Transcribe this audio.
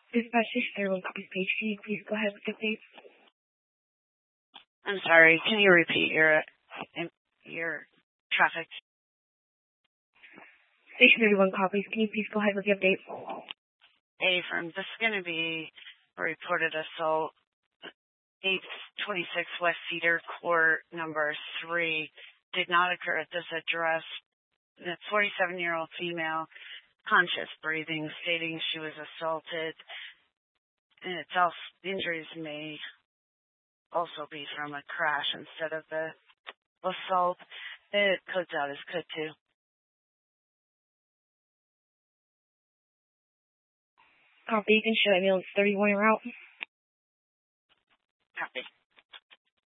Dispatch station, everyone copies page. Can you please go ahead with the update? I'm sorry. Can you repeat your traffic? Station, everyone copies. Can you please go ahead with the update? Affirm. This is going to be a reported assault. 826 West Cedar Court, number 3, did not occur at this address. The 47-year-old female, conscious breathing, stating she was assaulted. And itself, injuries may also be from a crash instead of the assault. It codes out as code 2. Copy. You can show ambulance 31 route. Copy.